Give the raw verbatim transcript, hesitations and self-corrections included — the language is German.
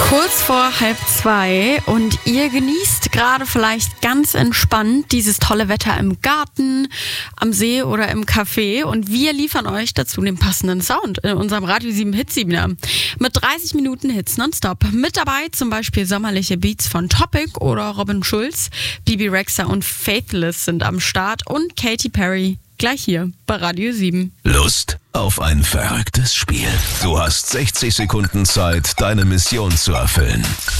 Kurz vor halb zwei und ihr genießt gerade vielleicht ganz entspannt dieses tolle Wetter im Garten, am See oder im Café und wir liefern euch dazu den passenden Sound in unserem Radio sieben Hitsiebener. Mit dreißig Minuten Hits nonstop. Mit dabei zum Beispiel sommerliche Beats von Topic oder Robin Schulz, Bibi Rexha und Faithless sind am Start und Katy Perry gleich hier bei Radio sieben. Lust auf ein verrücktes Spiel? Du hast sechzig Sekunden Zeit, deine Mission zu erfüllen.